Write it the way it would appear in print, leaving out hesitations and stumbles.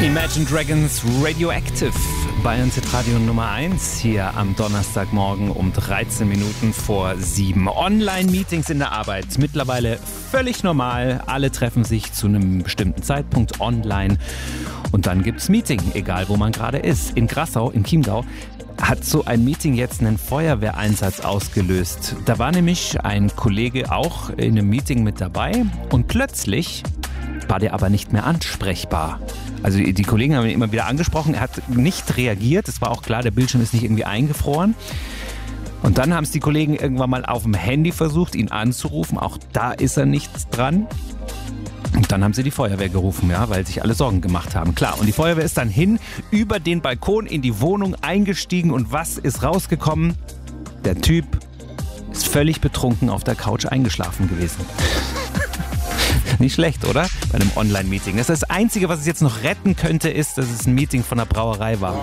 Imagine Dragons Radioactive bei uns Radio Nummer 1 hier am Donnerstagmorgen um 13 Minuten vor 7. Online-Meetings in der Arbeit, mittlerweile völlig normal. Alle treffen sich zu einem bestimmten Zeitpunkt online und dann gibt's Meeting, egal wo man gerade ist. In Grassau, im Chiemgau, hat so ein Meeting jetzt einen Feuerwehreinsatz ausgelöst. Da war nämlich ein Kollege auch in einem Meeting mit dabei und plötzlich war der aber nicht mehr ansprechbar. Also die Kollegen haben ihn immer wieder angesprochen, er hat nicht reagiert, es war auch klar, der Bildschirm ist nicht irgendwie eingefroren. Und dann haben es die Kollegen irgendwann mal auf dem Handy versucht, ihn anzurufen, auch da ist er nichts dran. Und dann haben sie die Feuerwehr gerufen, ja, weil sich alle Sorgen gemacht haben. Klar, und die Feuerwehr ist dann hin, über den Balkon in die Wohnung eingestiegen und was ist rausgekommen? Der Typ ist völlig betrunken auf der Couch eingeschlafen gewesen. Nicht schlecht, oder? Bei einem Online-Meeting. Das Einzige, was es jetzt noch retten könnte, ist, dass es ein Meeting von der Brauerei war.